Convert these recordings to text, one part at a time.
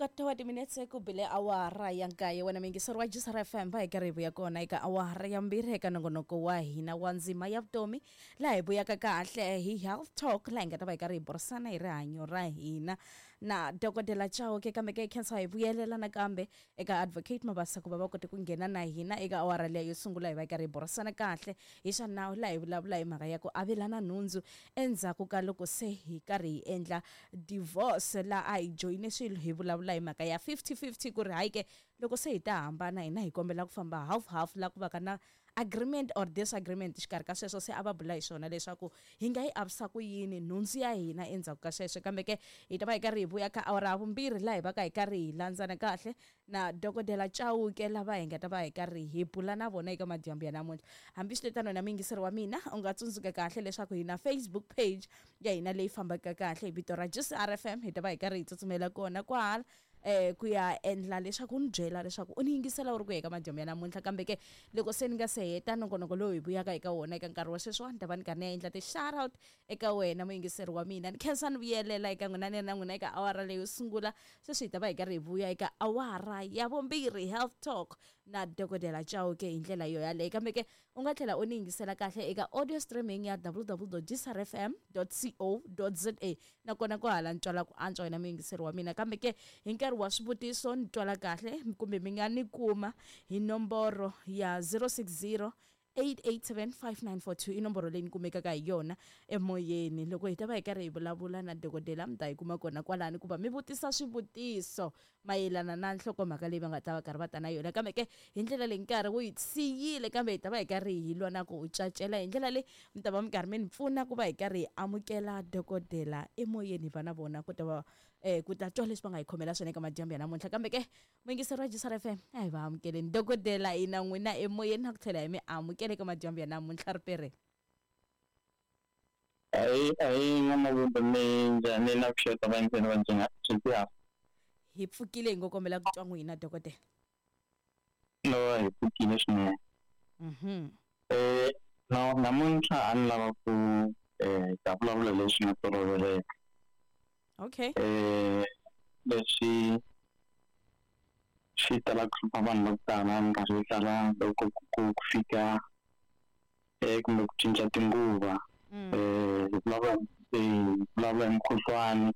20 minutes ku bile awara ya nkaye wena mingiseriwa Jisara FM va hi karhi ya kona eka awara ya mbirhi eka nongonoko wa hina wa ndzima ya vutomi laha hi vuyaka kahle hi health talk laha hi nga ta va hi karhi hi burisana hi rihanyo ra hina na dokodela Chauke kambe ke cancer hi vuyelela nakambe eka advocate Mabasa ku va kote ku nghena na hina eka awara leyi yo sungula hi va hi karhi hi burisana kahle hi xa nawu laha hi vulavula hi mhaka ya ku avelana nhundzu endzhaku ka loko se hi karhi hi endla divorce la a hi joyine swilo hi vulavula hi mhaka ya 50-50 ku ri hayi ke loko se hi ta hambana hina hi kombela ku famba half la ku va kana agreement or disagreement xikarhi ka sweswo se a va bula hi swona leswaku hi nga yi avisa ku yini nhundzu ya hina endzhaku ka sweswo kambe ke hi ta va hi karhi hi vuya ka awara vumbirhi laha hi va ka hi karhi hi landzana kahle na dokodela Chauke lava hi nga ta va hi karhi hi bula na vona eka madyambu ya namuntlha hambiswiritano na mingiseri wa mina u nga tsundzuka kahle leswaku hi na Facebook page ya hina leyi fambaka kahle hi vito ra Jisara FM hi ta va hi karhi hi tsutsumela kona kwahala ku ya endla leswaku ni byela leswaku u ni yingisela uri ku eka madyambu ya namuntlha kambe ke loko se ni nga se heta nongonoko lowu hi vuyaka eka wona eka nkarhi wa sweswi ni ta va ni karhi ni endla ti-shout out eka wena muyingiseri wa mina ni khensa ni vuyelela eka n'wina ni na n'wina eka awara leyi yo sungula sweswi hi ta va hi karhi hi vuya eka awara ya vumbirhi health talk na dokodela Chauke hi ndlela yo yaleyo kambe ke u nga tlhela u ni yingisela kahle eka audio streaming ya www.jisarfm.co.za nakona ku hala ni twala ku antswa wena muyingiseri wa mina kambe ke hi nkarhi wa swivutiso ni twala kahle kumbe mi nga ni kuma hi nomboro ya 060 8875942 i nomboro leyi ni kumekaka hi yona emoyeni loko hi ta va hi karhi hi vulavula na dokodela mi ta yi kuma kona kwalani ku va mi vutisa swivutiso mayelana na nhlokomhaka leyi va nga ta va karhi va ta na yona kambe ke hi ndlela leyi nkarhi wu hi siyile kambe hi ta va hi karhi hi lwa na ku cacela hi ndlela leyi mi ta va mi karhi mi ni pfuna ku va hi karhi hi amukela dokodela emoyeni va na vona ku ta va ku ta twa leswi va nga hi khomela swona eka madyambu ya namuntlha kambe ke muyingiseri wa Jisara FM a hi va amukeleni dokodela hi na n'wina emoyeni na ku tlhela hi mi amukela eka madyambu ya namuntlha ripere Ai ngama vutomi njhani na ku xota vanhu va njhani swi hi pfukile hi ngo kombela ku twa n'wina dokodela no hi pfukile swinene namuntlha a ni lava ku ta vulavula leswi nga toloveleka okay leswi swi tala ku hlupha vanhu vo tala nkarhi wo tala loko ku fika kumbe ku cinca tinguva vulavula hi mukhuhlwani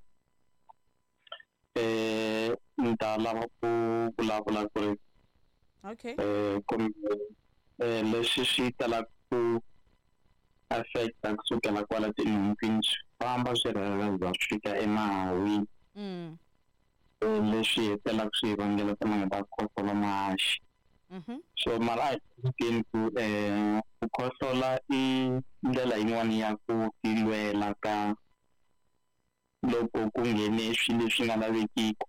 ni ta lava ku vulavula ku ri okay kumbe leswi swi talaka ku affecta kusukela kwala tinhompfini swi famba swi rhelela swi fika emahahwini leswi hetelaka swi vangela timhaka ta khohlola mahaxi so mara a hi ku khohlola i ndlela yin'wana ya ku tilwela ka loko ku nghene swilo leswi nga lavekiki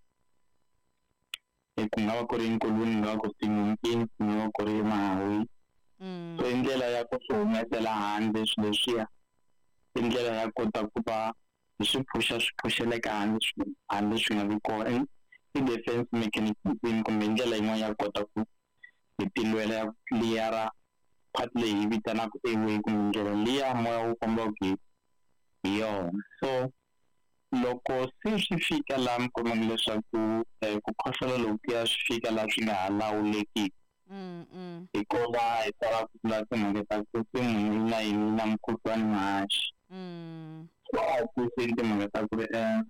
ku nga va ku ri enkolweni nga va ku ri tinhompfini ku nga va ku ri emahahwini so i ndlela ya ku swi humesela handle swilo leswiya i ndlela ya kota ku va hi swi phusheleka handle swi nga vi kona i defense mechanism kumbe ndlela yin'wana ya kota ku hi tilwela liya ra part leyi hi vitanaka airway kumbe ndlela liya moya wu fambaka hi yona so loko se swi fika laha mi kumaka leswaku ku khohlola lokuya swi fika laha swi nga ha lawulekiki hikuva hi tala ku vula timhaka ta ku se munhu na yini na mukhuhlwani mahaxi so a ku se timhaka ta ku ri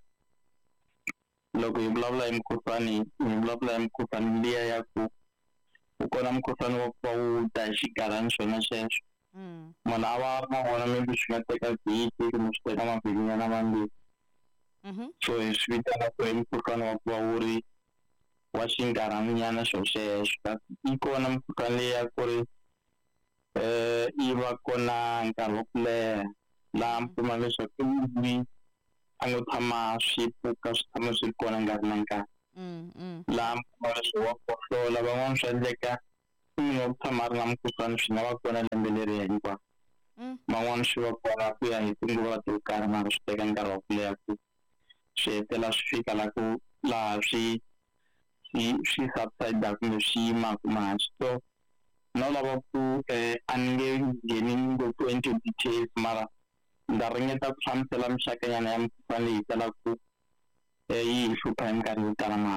loko hi vulavula hi mukhuhlwani hi vulavula hi mukhuhlwani liya ya ku ku kona mukhuhlwani wa ku wu ta hi xikarhani swona sweswo munhu a va ma vona maybe swi nga teka vhiki kumbe swi teka mavhikinyana mambirhi so hi swi vitana ku hi mukhuhlwani wa ku va wu ri wa xinkarhaninyana xo xexo kasi yi kona mukhuhlwani leya ku ri yi va kona nkarhi wa ku leha laha mi kuma leswaku munhu a ngo tshama swi pfuka swi tshama swi ri kona nkarhi na nkarhi laha mi kuma leswi wa khohlola van'wana swi endleka munhu wa ku tshama a ri na mukhuhlwani swi nga va kona lembe leri hinkwaro man'wani swi va kona ku ya hi tinguva to karhi mara swi teka nkarhi wa ku leha ku swi hetela swi fika laha swi subside kumbe swi yimaka mahaxi so no lava ku a ni nge ngheni ngopfu into details mara ni ta ringeta ku hlamusela mixakanyana ya mukhuhlwani leyi talaka ku yi hi hlupha hi minkarhi yo tala mahaxi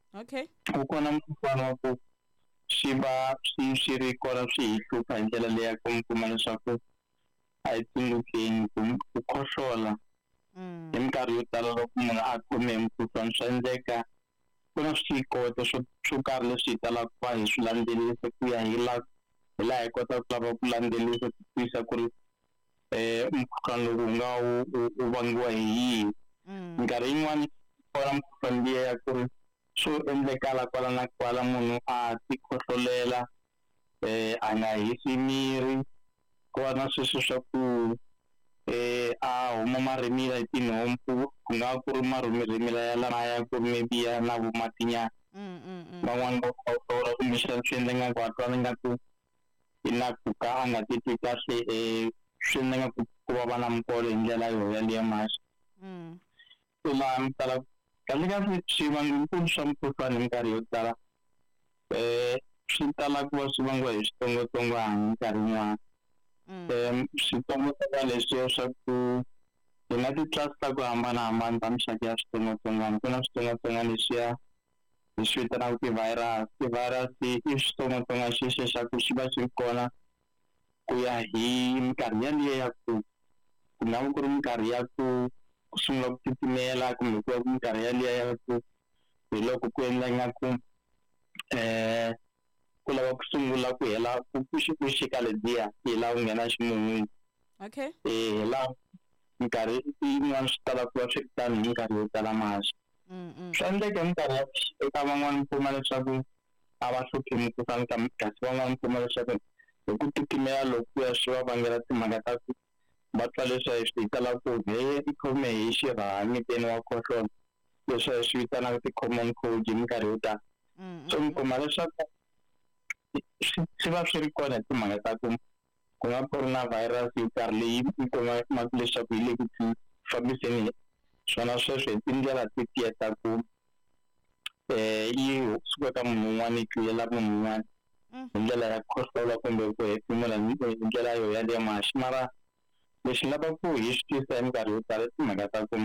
Okay. u kona mukhuhlwana wa ku swi ri kona swi hi hlupha hi ndlela leya ku mi kuma leswaku a hi tsundzukeni ku khohlola hi minkarhi yo tala loko munhu a khome hi mukhuhlwana swa endleka ku na swikoweto swo karhi leswi hi talaka ku va hi swi landzelisa ku ya hi laha hi kotaka ku lava ku landzelisa ku twisisa ku ri mukhuhlwana lowu wu nga wu vangiwa hi yihi minkarhi yin'wani kona mukhuhlwana liya ya ku ri swo endlekala kwala na kwala munhu a ti khohlolela a nga hisi miri ku va na sweswo swa ku a huma marhimila hi tinhompfu ku nga ku ri marhimila ya lamaya ku ri maybe ya na vumatinyana van'wani va khohlola kumbexana swi endla nga ku a twana ngaku i na ku ka a nga titwi kahle swi endla nga ku va na mukolo hi ndlela yo yaliya masi so laha mi tala kahlekahle swivangelo swa mukhuhlwana hi minkarhi yo tala swi tala ku va swi vangiwa hi switsongwatsongwana minkarhi yin'wana switsongwatsongwana leswiya swa ku hi na ti-class ta ku hambanahambana ta mixaka ya switsongwatsongwana ku na switsongwatsongwana leswiya hi swi vitanaka ti-virus i switsongwatsongwana xexiya xa ku xi va xi ri kona ku ya hi minkarhi yaliya ya ku nga va ku ri minkarhi ya ku sungula ku titimela kumbe ku va minkarhi yaliya ya ku hi loko ku endla ingaku ku lava ku sungula ku hela ku xika ledyiya hi laha ku nghena ximun'wini hi laha minkarhi yin'wana swi tala ku va swi tani hi minkarhi yo tala masi swi endleka minkarhi ya eka van'wana mi kuma leswaku a va hluphi mukhuhlwana kasi van'wana mi kuma leswaku hi ku titimela lokuya swi va vangela timhaka ta ku va twa leswiya hi swi vitanaka ku i khome hi xirhami teni wa khohlola leswiya hi swi vitanaka ti-common cold hi minkarhi yo tala so mi kuma leswaku swi va swi ri kona hi timhaka ta ku nga ku ri na virus yo karhi leyi mi kumaka leswaku yi le ku fambiseni swona sweswo hi tindlela titiya ta ku yi suka ka munhu un'wana yi tlulela munhu un'wana hi ndlela ya khohlola kumbe ku hefemula hi ndlela yo yaliya maxi mara lexi lava ku hi swi twisisa hi minkarhi yo tala timhaka ta ku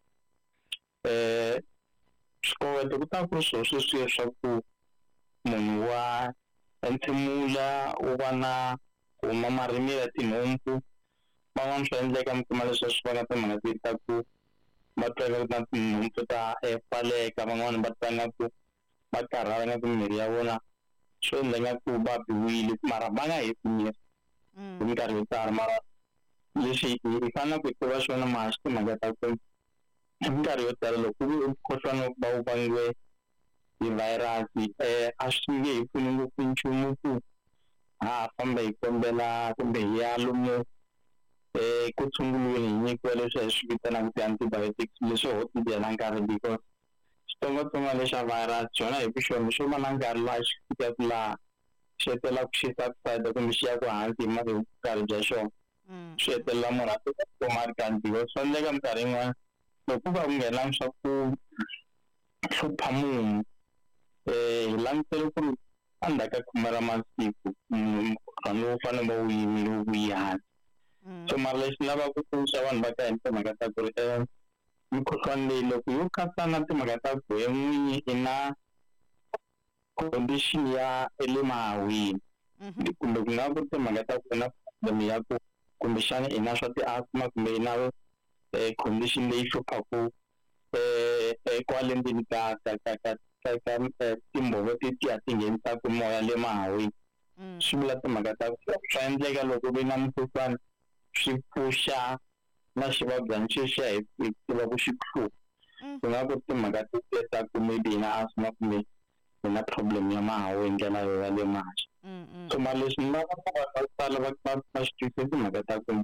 swikoweto ku ta ku ri swona sweswiya swa ku munhu wa entshemula u va na huma marhimila tinhompfu van'wana swi endleka mi kuma leswiya swi vanga timhaka ti ta ku va twaka na tinhompfu ta pfaleka van'wani va twa ngaku va karhala ngaku mirhi ya vona swi endla ngaku va biwile mara va nga heti miri hi minkarhi yo tala mara lexi hi fanele ku tiva xona maxi timhaka ta ku hi minkarhi yo tala loko mukhuhlwana va wu vangiwe hi virus a swi nge hi pfuni ngopfu nchumu ku ha famba hi kombela kumbe hi ya lomu ku tshunguriweni hi nyikiwa leswi hi swi vitanaka ti-antibiotics leswi ho ti dyela nkarhi because xitsongwatsongwana lexa virus xona hi vuxona xo va na nkarhi laha xi fikaka laha xi hetelelaka xi subside kumbe xi ya ku hansi hi vukarhi bya xona swi hetelela munhu a teka kuma a ri kandziwa swi endleka minkarhi yin'wana loko ku va ku nghena swa ku hlupha munhu hi langutele ku ri endzhaku ka khume ra masiku mukhuhlwana lowu fanele va wu yimile wu vuye hansi so mara lexi lavaka ku tsundzuxa vanhu va ka hi timhaka ta ku ri mikhuhlwana leyi loko yo katsa na timhaka ta ku he n'winyi i na condition ya le mahahwini kumbe ku nga ku ri timhaka ta ku na problem ya ku kumbexana i na swa ti-asthma kumbe i na condition leyi hluphaku kwale ndzeni ka timbhovo tetiya ti nghenisaka moya le mahahwini swi vula timhaka ta ku swa endleka loko ve na mukhuhlwana swi pfuxa na xivabyana xexiya hi tiva ku xi ku hlupha ku nga ku ri timhaka ta ku maybe hi na asthma kumbe hi na problem ya mahawu hi ndlela yo ya le maxi so mara leswi ni lava ku va tala va swi twisisa timhaka ta ku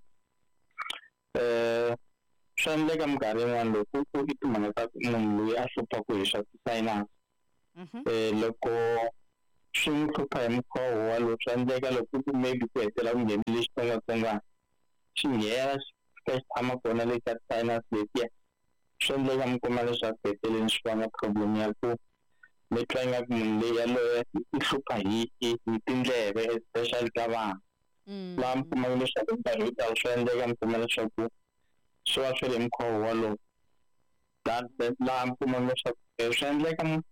swa endleka minkarhi yin'wana loko ku i timhaka ta ku munhu loyi a hluphaku hi swa ti-sinus loko swi n'wi hlupha hi mukhuva wolowo swa endleka loko ku maybe ku hetela ku nghenile xitsongwatsongwana xi nghena xi fika xi tshama kona le ka sinus letiya swi endleka mi kuma leswaku heteleni swi vanga problem ya ku mi twa ingaku munhu leyi yaloye i hlupha hi tindleve especially ka vana laha mi kumaka leswaku nkarhi wo tala swi endleka mi kuma leswaku swi va swi ri hi mukhuva wolowo laha mi kumaka leswaku swi endleka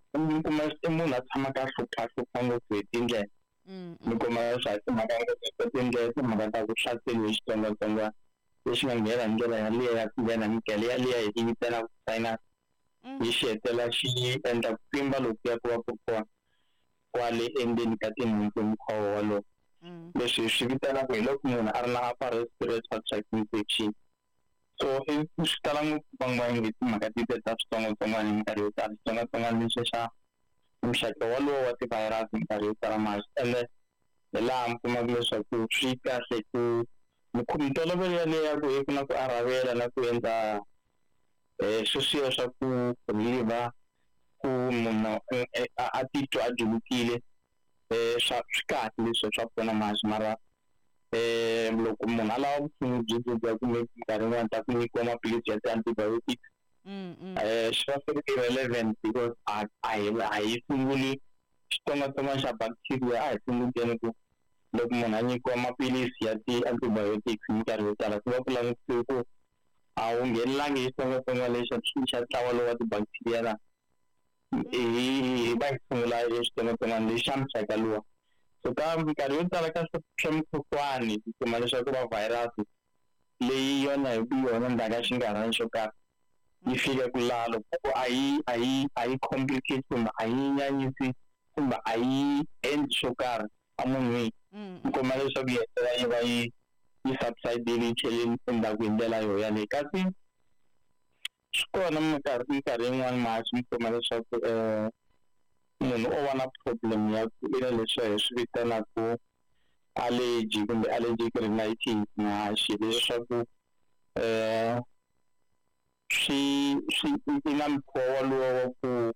mi kuma munhu a tshama ka hlupha ngopfu hi tindlela mi kuma leswaku timhaka tindlela timhaka ta ku hlaseriwa hi xitsongwatsongwana lexi nga nghena hi ndlela yaliya ya ku nghena hi ndlela yaliya hi yi vitanaka sinus yi xi hetela xi endla ku pfimba loku ya ku va ku ri kona kwale endzeni ka tinhompfu mukhuva walowo leswi hi swi vitanaka hi loko munhu a ri na upper respiratory tract infection so swi tala ngopfu van'wana hi timhaka ta switsongwatsongwana hi minkarhi yo tala xitsongwatsongwana lexi xa muxaka walowo wa ti-virus hi minkarhi yo tala masi ende hi laha mi kumaka leswaku swi kahle ku mintolovelo yaleya ku ku na ku arhavela na ku endla sweswiya swa ku relieve ku munhu a titwa a julukile swi kahle leswi swa pfuna masi mara loko munhu a lava vutshunguri bya kumbe nkarhi wun'wana ta ku nyikiwa maphilisi ya ti-antibiotics swi va swi ri irrelevant because a hi sunguli xitsongwatsongwana xa bacteria a hi sunguleni ku loko munhu a nyikiwa maphilisi ya ti-antibiotics hi minkarhi yo tala ku va ku langutisiwe ku a wu nghenilangi hi xitsongwatsongwana lexi xa ntlawa lowu wa ti-bacteria na hi va hi sungula hi xitsongwatsongwana lexi xa muxaka luwa so ka minkarhi yo tala ka swa mukhuhlwani hi kuma leswaku va virus leyi yona hi yona ndzhaka xinkarhana xo karhi yi fika ku laha loko a yi complicate kumbe a yi nyanyisi kumbe a yi endli xo karhi a munhwini mi kuma leswaku yi hetelela yi va yi subsidile yi cheleni endzhaku hi ndlela yo yaleyo kasi swi kona minkarhi yin'wani masi mi kuma leswaku munhu o va na problem ya ku ina leswi hi swi vitanaka allergy kumbe allergic rhinitis na xilo leswaku swi na mukhuva walowo wa ku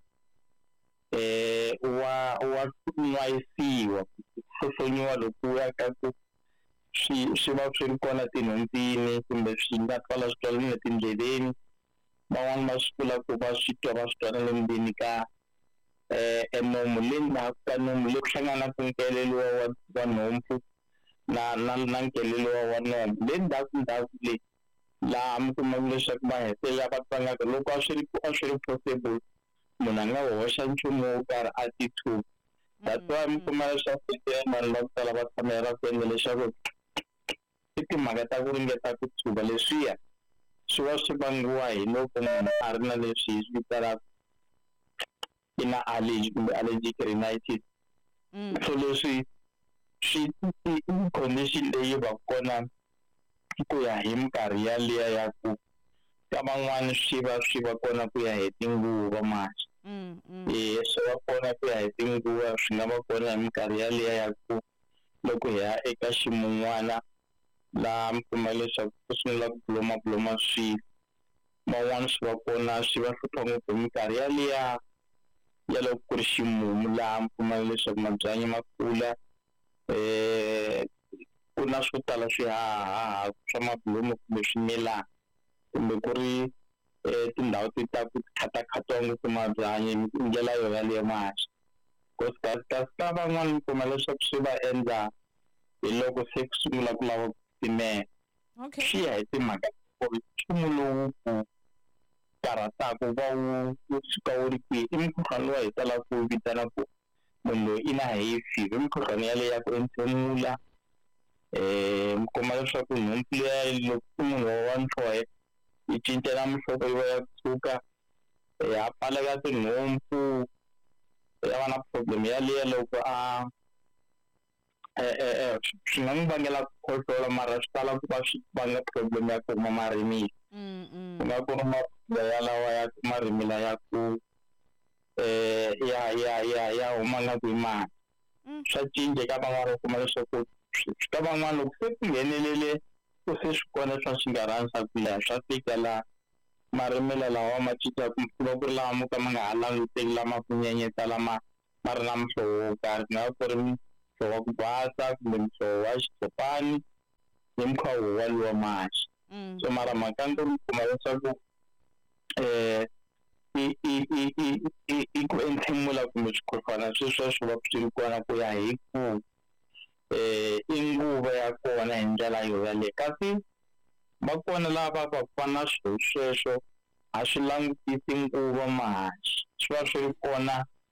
wa nwayisiwa hlohlonyiwa lokuya ka ku swi va swi ri kona tinhompfini kumbe swi nga twala switwalani etindleleni van'wani va swi vula ku va swi twa na le ndzeni ka nomu le ndzhaku ka nomu le ku hlanganaka nkeleliwa wa nhompfu na nkeleliwa wa nomu le ndzhaku le laha mi kumaka leswaku va hetelela va tlangaka loko a swi ri possible munhu a nga hoxa nchumu wo karhi a tithuba that's why mi kuma leswaku vanhu va ku tala va tshamela ku endla leswaku i timhaka ta ku ringeta ku tshuva leswiya swi va swi vangiwa hi loko munhu a ri na leswi hi swi vitanaka i na allergy kumbe allergic rhinitis so leswi swi condition leyi va kona ku ya hi minkarhi yaliya ya ku ka van'wani swi va kona ku ya hi tinguva masi swi va kona ku ya hi tinguva swi nga va kona hi minkarhi yaliya ya ku loko hi ya eka ximun'wana laha mi kuma leswaku ku sungula ku buloma swilo van'wani swi va kona swi va hlupha ngopfu hi minkarhi yaliya ya loko ku ri ximumu laha mi kuma leswaku mabyanyi ma kula ku na swo tala swi hahaha swa mabulomu kumbe swimilana kumbe ku ri tindhawu ti ta ku khatakhatiwa ngopfu mabyanyi hi ndlela yo yaleyo masi kasi ka van'wani mi kuma leswaku swi va endla hi loko se ku sungula ku lava ku timela swi ya hi timhaka ku ri nchumu lowu ku karhataka va wu suka wu ri kwihi i mukhuhlwani lowu hi talaka ku vitana ku munhu loyi i na hay fever i mukhuhlwani yaleyo ya ku entshemula mi kuma leswaku nhompfu leya loko i munhu wa nhlonge yi cincela mihloko yi va ya kusuka ha pfaleka tinhompfu ya va na problem yaleyo loko swi nga n'wi vangela ku khohlola mara swi tala ku va swi vanga problem ya ku huma marimila ku nga ku ri mafurha yalawa ya marimila ya ku ya huma nga ku hi mati swa cinca ka van'wana u kuma leswaku ka van'wana loko se ku nghenelele ku se swi kona swa xinkarhana swa ku leha swa fika laha marimila lawa ma cincaku ku va ku ri lama mo ka ma nga ha languteki lama ku nyenyeta lama ma ri na muhlovo wo karhi ku nga ku ri muhlovo wa ku basa kumbe muhlovo wa xitshopani hi mukhuva walowa masi so mara mhaka ndzi mi kuma leswaku i ku entshemula kumbe swikhohlwana sweswo va swi ri kona ku ya hi ku i nguva ya kona hi ndlela yo yaleyo kasi va kona lava va fana swilo sweswo a swi langutisi nguva masi swi va swi ri kona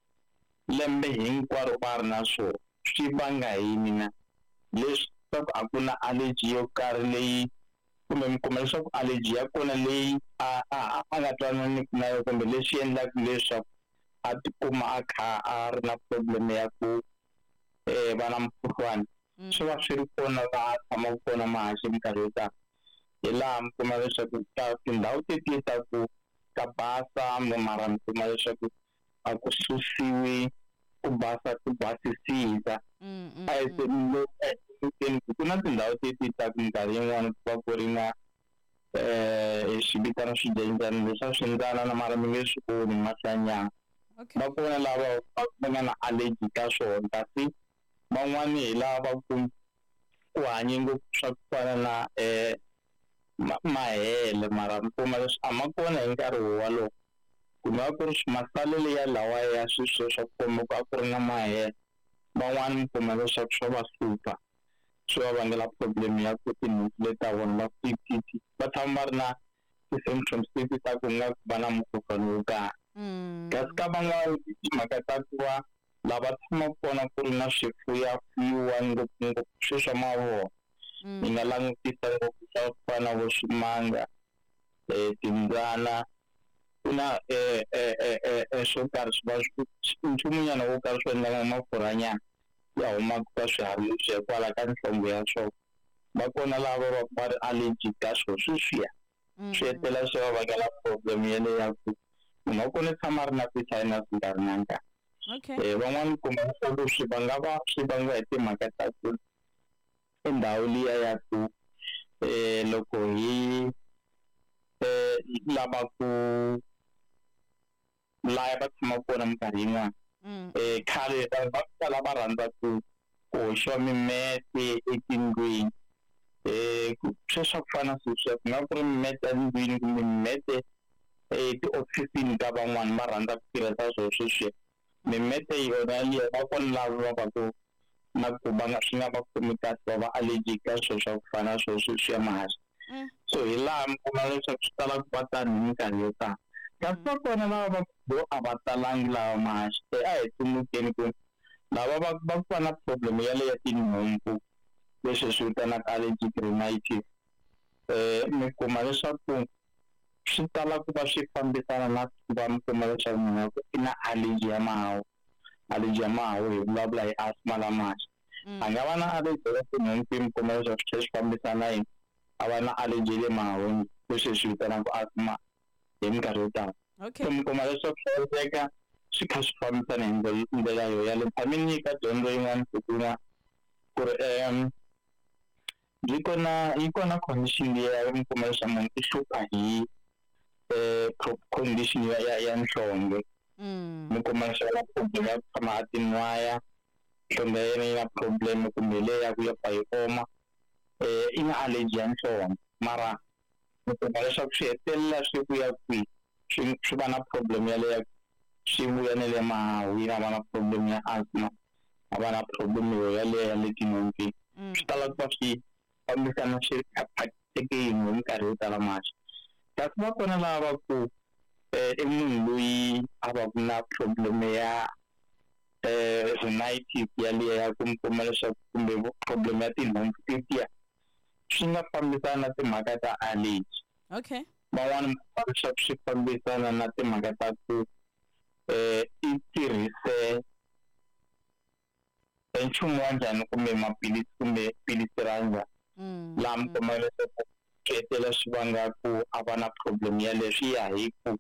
lembe hinkwaro va ri na swona swi vanga yini na leswaku a ku na allergy yo karhi leyi kumbe mi kuma leswaku allergy ya kona leyi a nga twanani na yo kumbe leswi endlaka leswaku a tikuma a kha a ri na problem ya ku va na mukhuhlwana swi va swi ri kona va tshama kona mahaxi minkarhi yo tala hi laha mi kuma leswaku ka tindhawu tetiya ta ku ka basa mara mi kuma leswaku a ku susiwi ku basa ku basisisa a hi ku na tindhawu teti ta ku minkarhi yin'wana ku va ku ri na swi vitana swijenjani leswi swi endlana na mara mi nge swi voni mahlanyana va kona lava va nga na allergy ka swona kasi van'wani hi lava ku hanye ngopfu swa ku fana na mahele mara mi kuma leswi a ma kona hi nkarhi wolowo ku va ku ri masalele ya lawa ya swilo swa ku komba ku a ku ri na mahele van'wani mi kuma leswaku swo va hlupha swi va vangela problem ya ku tinhundzu leta vona va tshama va ri na ti-symptoms leti ta ku nga va na mukhuhlwana wo karhi kasi ka van'wana timhaka ta ku va lava tshamaka kona ku ri na swifuyafuyiwa ngopfungopfu swilo swa mavona ni nga langutisa ngopfu swa ku fana vo swimanga timbyana ku na swo karhi swi va nchumunyana wo karhi swi endlaka mafurhanyana ya humaka ka swiharhi leswi hikwalaho ka nhlonge ya swona va kona lava va ri allergic ka swilo sweswiya swi hetelela swi va vangela problem yeleyo ya ku munhu wa kona tshama a ri na ti-sinus nkarhi na nkarhi van'wani kuma leswaku swi vangiwa hi timhaka ta ku endhawu liya ya ku loko hi lava ku laya va tshama kona minkarhi yin'wana khale vanhu va ku tala va rhandza ku hoxiwa mimete etindlwini sweswo ku fana sweswiya ku nga ku ri mimete endlwini kumbe mimete etihofisini ka van'wani va rhandza ku tirhisa swilo sweswiya mimete yona liya va kona lava va ku na ku va nga swi nga va khomi kahle va va allergic ka swilo swa ku fana swilo sweswiya mahaxi so hi laha mi kuma leswaku swi tala ku va tani hi minkarhi yo tala kasi va kona lava va a va talangi lava mahaxi a hi tsundukeni ku lava va ku va na problem ya leya tinhompfu leswi swi vitanaka allergic rhinitis mi kuma leswaku swi tala ku va swi fambisana na ku va mi kuma leswaku munhu i na allergy ya mahawu hi vulavula hi asthma la mahaxi a nga va na allergy ya tinhompfu mi kuma leswaku swi swi fambisana yini a va na allergy le mahawuni leswi swi vitanaka asthma hi minkarhi yo tala so mi kuma leswaku swi endleka swi kha swi fambisana hi ndlela yo yaleyo tshame ni nyika dyondzo yin'wana sikun'wana ku ri yi kona condition leya mi kuma leswaku munhu i hlupha hi condition ya nhlonge mi kuma leswaku problem ya ku tshama a tinwaya nhlonge ya yena yi na problem kumbe leyi ya ku ya pfa yi oma i na allergy ya nhlonge mara mi kuma leswaku swi hetelela swi vuya kwihi swi va na problem ya leya swi vuya na le mahawini a va na problem ya asthma a va na problem yo yaleyo ya le tinhompfini swi tala ku va swi fambisana swi teke yin'we minkarhi yo tala maxi kasi va kona lava ku i munhu loyi a va ku na problem ya rhinitis yaleyo ya ku mi kuma leswaku kumbe problem ya tinhompfu tetiya swi nga fambisana na timhaka ta allergy van'wana leswaku swi fambisana na timhaka ta ku i tirhise nchumu wa njhani kumbe maphilisi kumbe philisi ra njhani laha mi kuma leswaku swi hetelela swi vanga ku a va na problem ya leswi ya hi ku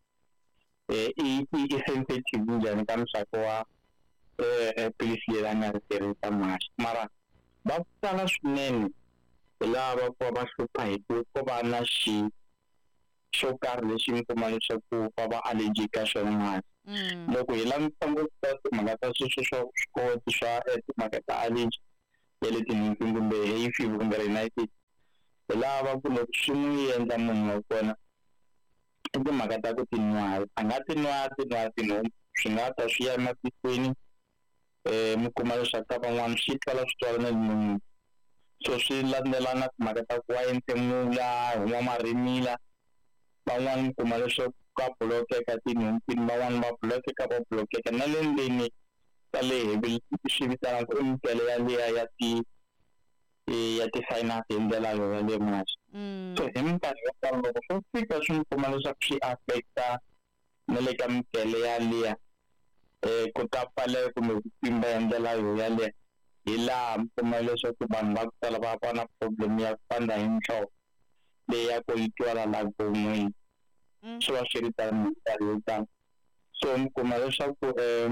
i sensitive njhani ka muxaka wa philisi leri a nga ri tirhisa maxi mara va ku tala swinene hi lava ku va va hlupha hi ku ko va na xo karhi lexi mi kuma leswaku va va allergic ka swona maxi loko hi languta ngopfu ka timhaka ta sweswo swa swikoweto swa timhaka ta allergy ya le tinhompfini kumbe hay fever kumbe rhinitis hi lava ku loko swi n'wi endla munhu wa kona i timhaka ta ku tinwaya a nga tinwaya tinhompfu swi nga ta swi ya ematikweni mi kuma leswaku ka van'wana swi twala swi twala na munhu so swi landzelana timhaka ta ku wa entsemula huma marimila van'wana mi kuma leswaku ka bulokeka tinhompfini van'wana va bulokeka na le ndzeni ta le swi vitana ku minkele yaliya ya ti-finance hi ndlela ya le masi so hi minkarhi yo tala loko swo fika swi mi kuma leswaku swi affect-a na le ka minkele yaliya ku ta pfaleka kumbe ku pfimba hi ndlela yaleyo hi laha mi kuma leswaku vanhu va ku tala va va na problem ya ku pandza hi nhloko leyi ya ku yi twala laha gon'weni swi va swi ri tani minkarhi yo tala so mi kuma leswaku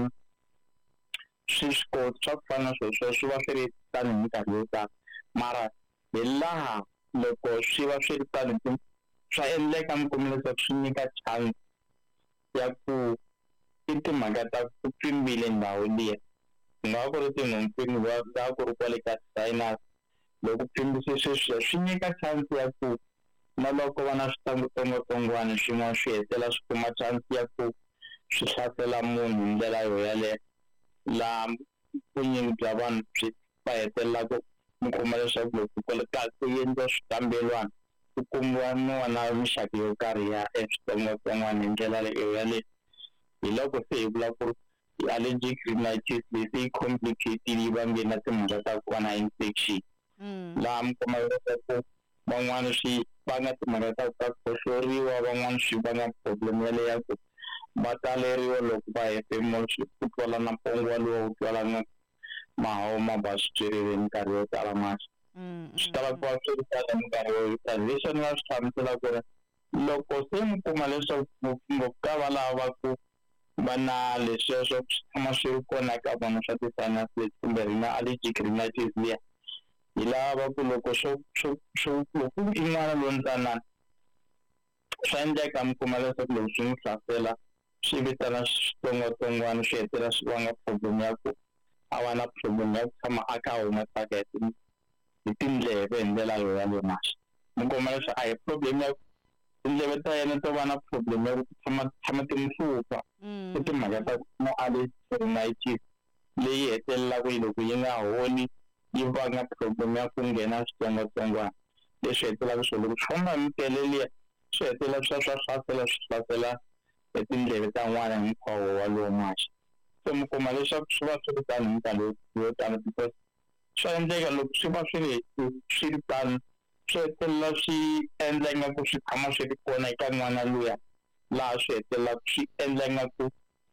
swiswikoti swa ku fana na sweswo swi va swi ri tani hi minkarhi yo tala mara hi laha loko swi va swi ri tani swa endleka mi kuma leswaku swi nyika chance ya ku i timhaka ta ku pfimbile ndhawu liya ku nga ku ri tinhompfini va ku ri kwale ka sinus loko pfimbise sweswiya swi nyika chance ya ku na loko va na switsongwatsongwana swin'wana swi hetela swi kuma chance ya ku swi hlasela munhu hi ndlela yaleyo laha vunyingi bya vanhu byi va hetelelaka mi kuma leswaku loko ku endliwa swikambelwana ku kumiwa na mixaka yo karhi ya switsongwatsongwana hi ndlela yaleyo hi loko se hi vula ku ri allergic rhinitis leyi se yi complicated yi vange na timhaka ta ku va na infection laha mi kuma leswaku van'wana swi vanga timhaka ta ku khohloriwa van'wana swi vanga problem yaleyo ku va taleriwa loko va hefemula ku twala na mpongo walowo wu twala na mahawu ma ba switswiriri minkarhi yo tala masi swi tala ku va swi ri tala minkarhi yo tala leswi ni nga swi hlamusela ku ri loko se mi kuma leswaku ngopfungopfu ka va lava ku va na leswiya swo tshama swi ri kona eka vona swa ti-sinus leti kumbe ri na allergic rhinitis liya hi lava ku loko loko i n'wana lontsanana swa endleka mi kuma leswaku loko swi n'wi hlasela swi vitana switsongwatsongwana swi hetelela swi vanga problem ya ku a va na problem ya ku tshama a kha humesaka hi tindleve hi ndlela yaleyo masi mi kuma leswaku a hi problem ya tindleve ta yena to va na problem ya ku tshama ti n'wi hlupha i timhaka ta ku no allergic rhinitis leyi hetelelaka loko yi nga holi yi vanga problem ya ku nghena switsongwatsongwana leswi hetelelaka swo loko swi famba hi minkele liya swi hetelela swi hlasela tindleve ta n'wana hi hinkwawo walowo masi so mi kuma leswaku swi va swi ri tani hi minkarhi yo tala because swa endleka loko swi va swi ri tani swi hetelela swi endla ingaku swi tshama swi ri kona eka n'wana luya laha swi hetelelaka swi endla ingaku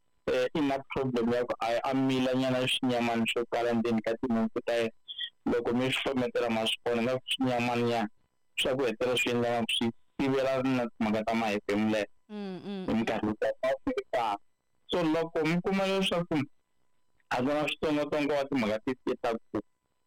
i na problem ya ku a mila nyana xinyamani xo kala ndzeni ka tinhompfu ta yena loko mi swi fometela ma swi vona nga xinyamani nyana swa ku hetelela swi endla ingaku swi sivela na timhaka ta mahefemulelo hi minkarhi yo tala so loko mi kuma leswaku a ku na switsongwatsongwana timhaka ta ku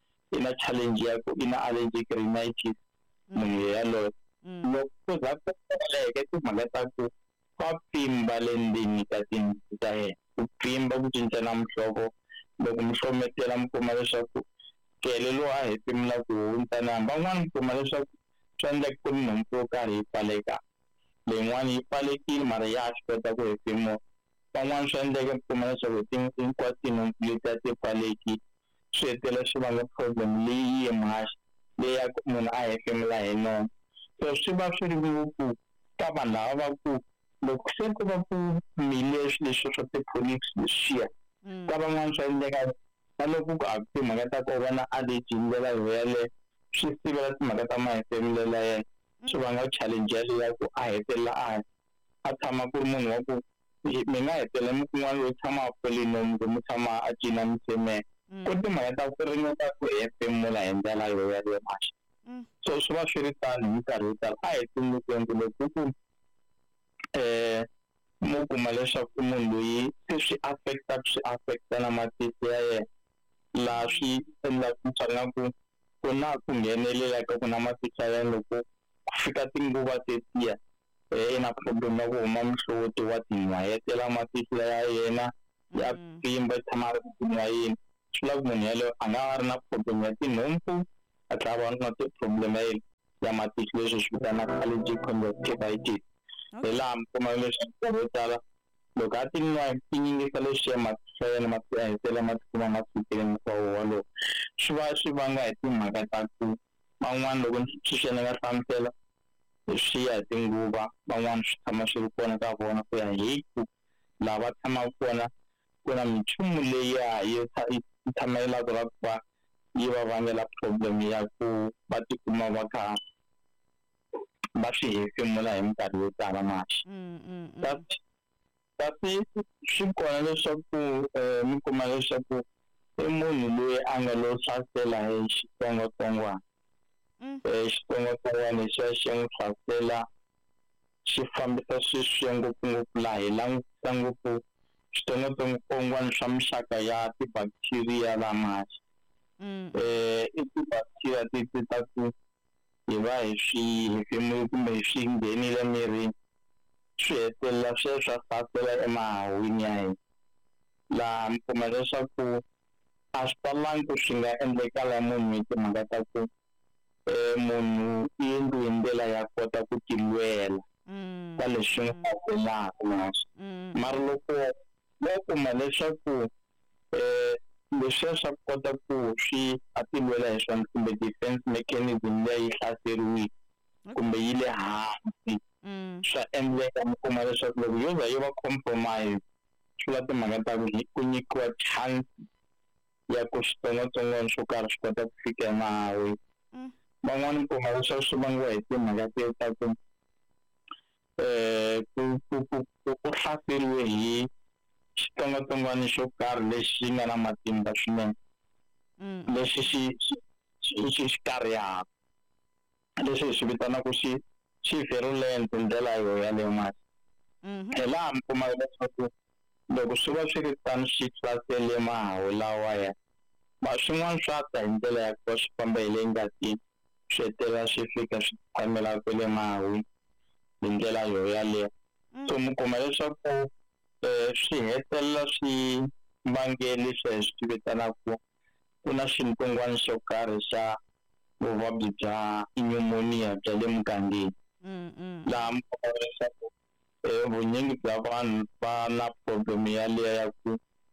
i na challenge ya ku i na allergic rhinitis munhu yaloye loko ku za ku toleka timhaka ta ku va pfimba le ndzeni ka tinhompfu ta yena ku pfimba ku cincana muhlovo loko mi hlometela mi kuma leswaku nkele lowu a hefemulaku wu ntsanana van'wana mi kuma leswaku swi endleka ku ri nhompfu yo karhi yi pfaleka leyin'wana yi pfalekile mara ya swi kota ku hefemula van'wana swi endleka mi kuma leswaku hinkwato tinhompfu letiya ti pfalekile swi hetelela swi vanga problem leyi yi mhaxa leyi ya ku munhu a hefemula hi nona so swi va swi ri ngopfu ka vanhu lava va ku loko se ku va ku mile leswi swa ti-polyps leswiya ka van'wana swi endleka na loko ku a timhaka ta ku va na allergy hi ndlela yaleyo swi sivela timhaka ta mahefemulelo ya yena swi vanga challenge yaleyo ku a hetelela a tshama ku ri munhu wa ku mi nga hetelela mi kun'wana loyi tshama a pfule nomu mi tshama a cina mitsemeko ku timhaka ta ku ringeta ku hefemula hi ndlela yaleyo maxa so swi va swi ri tani hi minkarhi yo tala a hi tsundzuxeni ku loko ku mo kuma leswaku munhu loyi se swi affecta na matihlo ya yena laha swi endlaka leswaku ku na ku nghenelela ka ku na matihlo ya yena loko ku fika tinguva tetiya i na problem ya ku huma muhloti wa tin'wayetela matihlo ya yena ya pfimba tshama ri tin'wayeni swi lava ku munhu yaleyo a nga va ri na problem ya tinhompfu a tlhela va na ti-problem ya matihlo leswi swi vitanaka allergic conjunctivitis hi laha mi kuma leswaku vo tala loko a ti tinyingisa leswiya matihlo ya yena ma hetelela ma tikuma ma tshukile hinkwawo walowo swi va swi vanga hi timhaka ta ku van'wana loko ni nga hlamusela swi ya hi tinguva van'wana swi tshama swi ri kona ka vona ku ya hi ku laha va tshamaka kona ku na minchumu leyi yi tshamelaka ku va yi va vangela problem ya ku va tikuma va kha va swi hefemula hi minkarhi yo tala maxi kasi swi kona leswaku mi kuma leswaku i munhu loyi a nga lo hlasela hi xitsongwatsongwana xitsongwatsongwana lexiya xi n'wi hlasela xi fambisa swiswi ngopfungopfu laha hi langutisa ngopfu switsongwatsongwana swa mixaka ya ti-bacteria lamaya i ti-bacteria ti ta ku hi va hi swi hefemula kumbe hi swi nghenile mirini swi hetelela sweswo hlasela emahahwini ya hina laha mi kuma leswaku a swi talangi ku swi nga endleka laha munhu hi timhaka ta ku munhu i endliwe hi ndlela ya kota ku ti lwela ka leswi n'wi hlaselaka naswo mara loko kuma leswaku leswiya swa kota ku swi a ti lwela hi swona kumbe defense mechanism leyi yi hlaseriwile kumbe yi le hansi swa endleka mi kuma leswaku loko yo za yi va compromise swi va timhaka ta ku nyikiwa chance ya ku xitsongwatsongwana xo karhi swi kota ku fika emahahwini van'wani kuma leswaku swi vangiwa hi timhaka ta ku hlaseriwe hi xitsongwatsongwana xo karhi lexi nga na matimba swinene lexi xi karihaka leswi hi swi vitanaka xi virulent hi ndlela yaleyo masi hi laha mi kumaka leswaku loko swi va swi ri tano xi hlasele mahawu lawaya swin'wana swa ta hi ndlela ya ku swi famba hi le ngatini swi hetelela swi fika swi tshamela kwale mahahwini hi ndlela yaleyo so mi kuma leswaku swi hetelela swi vangeli leswi hi swi vitanaka ku na xintsongwana xo karhi xa vuvabyi bya pneumonia bya le mugangeni laha mi kuma leswaku vunyingi bya vanhu va na problem yaleyo ya ku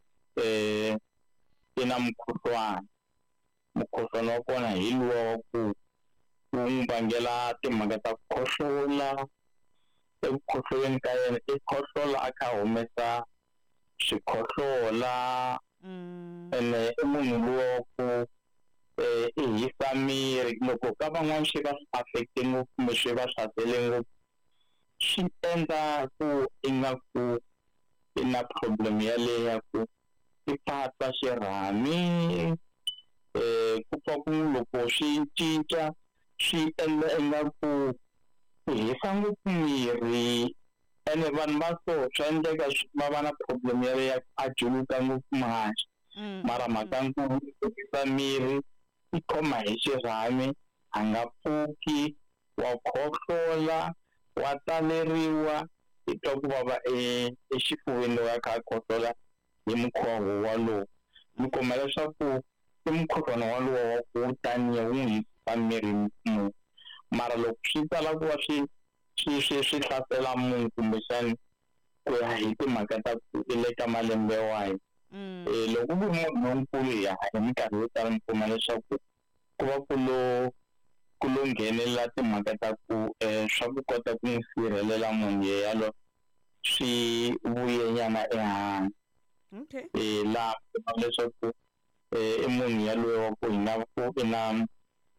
i na mukhuhlwana wa kona hi luwa wa ku n'wi vangela timhaka ta ku khohlola eku khohloleni ka yena i khohlola a kha humesa swikhohlola ene i munhu luwa wa ku i hisa miri loko ka van'wana swi va affecte ngopfu kumbe swi va hlasele ngopfu swi endla ku ingaku i na problem yaleyo ya ku i pfata xirhami ku pfa ku loko swi cinca swi endla ingaku ku hisa ngopfu miri ene vanhu va so swa endleka va va na problem yaleyo ya a juluka ngopfu mahaxi mara mhaka nkulu ku hisa miri i khoma hi xirhami a nga pfuki wa khohlola wa taleriwa i twa ku vava exifuveni loko a kha a khohlola hi mukhuva walowo mi kuma leswaku i mukhuhlwana walowo wa ku taniya wu n'wi hisa miri munhu mara loko swi tala ku va swi hlasela munhu kumbexani ku ya hi timhaka ta ku i le ka malembe wahi loko ku ri munhu lonkulu hi minkarhi yo tala mi kuma leswaku ku va ku lo nghenelela timhaka ta ku swa ku kota ku n'wi sirhelela munhu yeyalo swi vuyenyana ehansi laha kuma leswaku i munhu yaloye wa ku i na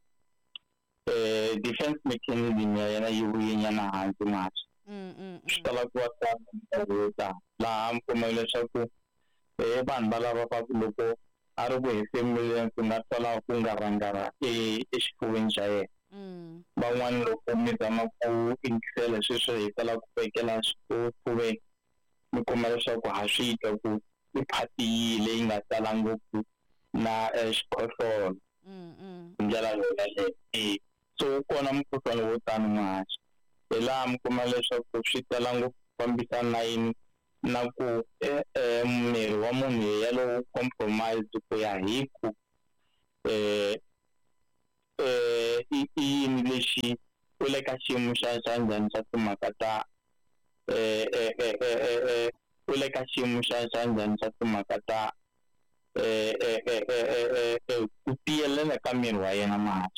defense mechanism ya yena yi vuyenyana hansi masi swi tala ku va sa minkarhi yo tala laha mi kuma leswaku vanhu va lava va ku loko a ri ku hefemuleni ku nga twala ku nga rhangara exifuveni xa yena van'wani loko mi zama ku ingisela sweswo hi tala ku vekela xifuveni mi kuma leswaku ha swi twa ku i phati leyi nga tala ngopfu na xikhohlola hi ndlela yaleyo so kona mukhuhlwana wo tani mahaxi hi laha mi kuma leswaku swi tala ngopfu fambisana na yini na ku miri wa munhu yalowo compromise ku ya hi ku i yini lexi u le ka xiyimo xa njhani xa timhaka ta u le ka xiyimo xa njhani xa timhaka ta ku tiyelela ka miri wa yena mahaxi